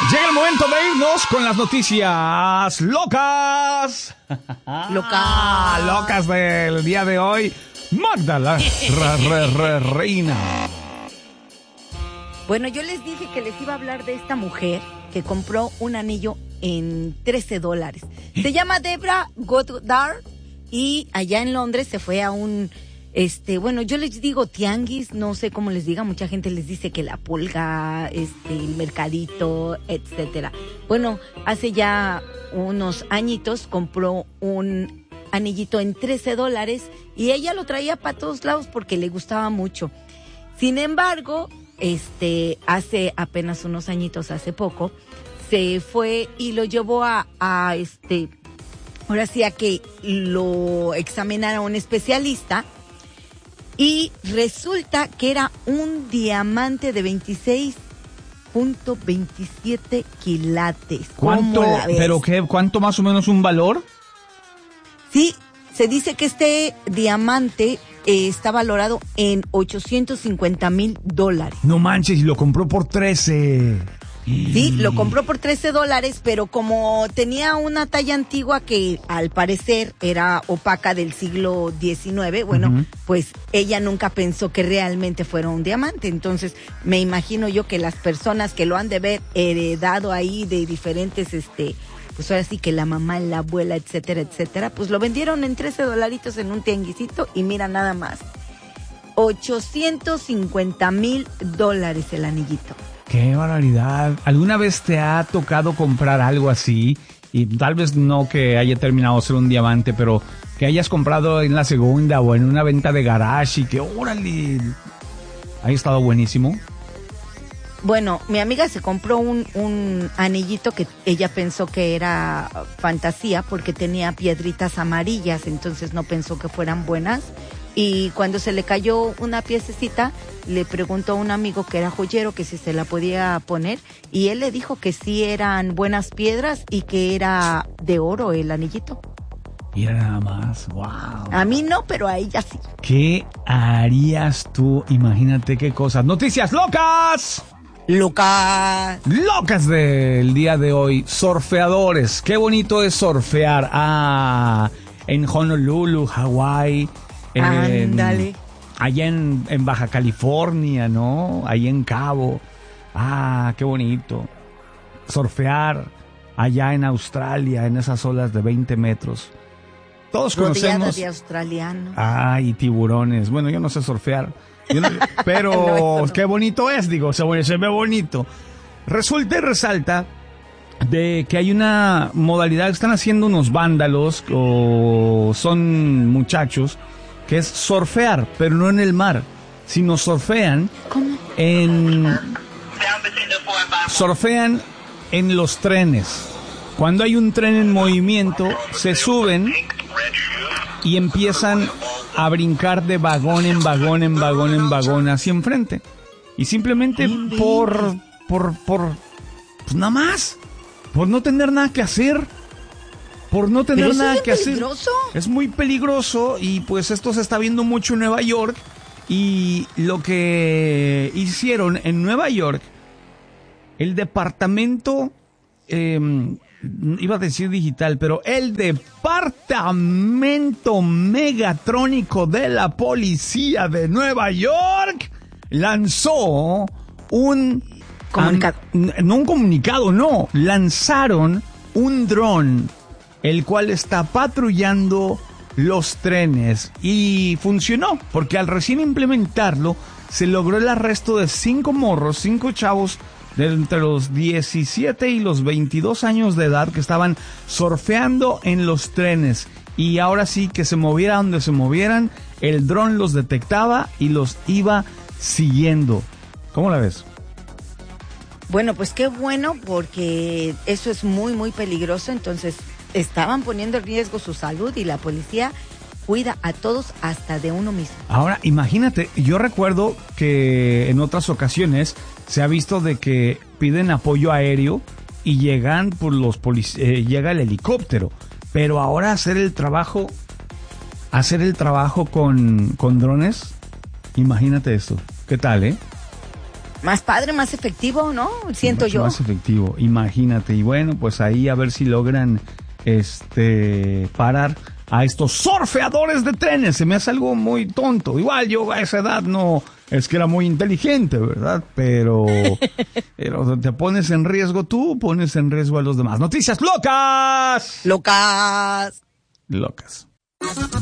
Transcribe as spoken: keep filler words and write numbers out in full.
Llega el momento de irnos con las noticias locas. Loca. Locas del día de hoy. Magda, la re, re, re, reina. Bueno, yo les dije que les iba a hablar de esta mujer que compró un anillo en trece dólares. Se llama Debra Goddard y allá en Londres se fue a un... Este, bueno, yo les digo tianguis, no sé cómo les diga, mucha gente les dice que la pulga, este, el mercadito, etcétera. Bueno, hace ya unos añitos compró un anillito en trece dólares y ella lo traía para todos lados porque le gustaba mucho. Sin embargo, este, hace apenas unos añitos, hace poco, se fue y lo llevó a, a este, ahora sí a que lo examinara un especialista. Y resulta que era un diamante de veintiséis punto veintisiete quilates. ¿Cuánto? ¿Pero qué? ¿Cuánto más o menos un valor? Sí, se dice que este diamante eh, está valorado en ochocientos cincuenta mil dólares. No manches, y lo compró por trece. Sí, lo compró por trece dólares, pero como tenía una talla antigua que al parecer era opaca del siglo diecinueve, bueno, uh-huh. pues ella nunca pensó que realmente fuera un diamante. Entonces, me imagino yo que las personas que lo han de haber heredado ahí de diferentes, este, pues ahora sí que la mamá, la abuela, etcétera, etcétera, pues lo vendieron en trece dolaritos en un tianguisito y mira nada más. ochocientos cincuenta mil dólares el anillito. ¡Qué barbaridad! ¿Alguna vez te ha tocado comprar algo así? Y tal vez no que haya terminado de ser un diamante, pero que hayas comprado en la segunda o en una venta de garage y que, órale, ha estado buenísimo. Bueno, mi amiga se compró un, un anillito que ella pensó que era fantasía porque tenía piedritas amarillas, entonces no pensó que fueran buenas. Y cuando se le cayó una piececita, le preguntó a un amigo que era joyero que si se la podía poner y él le dijo que sí eran buenas piedras y que era de oro el anillito. Mira nada más, wow. A mí no, pero a ella sí. ¿Qué harías tú? Imagínate qué cosas. ¡Noticias locas! Locas. Locas del día de hoy. Surfeadores. Qué bonito es surfear. Ah, en Honolulu, Hawái. Ándale. Allá en, en Baja California, ¿no? Allá en Cabo. Ah, qué bonito. Surfear allá en Australia, en esas olas de veinte metros. Todos Rodeada conocemos. de australianos. Ah, y tiburones. Bueno, yo no sé surfear. Yo no, pero no, no. Qué bonito es, digo, se, se ve bonito. Resulta y resalta de que hay una modalidad que están haciendo unos vándalos o son muchachos que es surfear, pero no en el mar, sino surfean ¿Cómo? en surfean en los trenes. Cuando hay un tren en movimiento, se suben y empiezan a brincar de vagón en vagón, en vagón, en vagón hacia enfrente. Y simplemente por por por pues nada más, por no tener nada que hacer. Por no tener ¿Pero nada es que hacer. peligroso? Es muy peligroso y pues esto se está viendo mucho en Nueva York. Y lo que hicieron en Nueva York, el departamento, eh, iba a decir digital, pero el departamento megatrónico de la policía de Nueva York lanzó un comunicado. Um, no un comunicado, no. Lanzaron un dron, el cual está patrullando los trenes y funcionó, porque al recién implementarlo se logró el arresto de cinco morros, cinco chavos de entre los diecisiete y los veintidós años de edad que estaban surfeando en los trenes y ahora sí que se moviera donde se movieran, el dron los detectaba y los iba siguiendo. ¿Cómo la ves? Bueno, pues qué bueno, porque eso es muy, muy peligroso, entonces estaban poniendo en riesgo su salud y la policía cuida a todos hasta de uno mismo. Ahora, imagínate, yo recuerdo que en otras ocasiones se ha visto de que piden apoyo aéreo y llegan por los polic- eh, llega el helicóptero, pero ahora hacer el trabajo, hacer el trabajo con, con drones, imagínate esto, ¿qué tal, eh? Más padre, más efectivo, ¿no? Siento Mucho yo. Más efectivo, imagínate. Y bueno, pues ahí a ver si logran este parar a estos surfeadores de trenes. Se me hace algo muy tonto. Igual yo a esa edad no es que era muy inteligente, ¿verdad? Pero, pero te pones en riesgo tú, pones en riesgo a los demás. Noticias locas. Locas. Locas.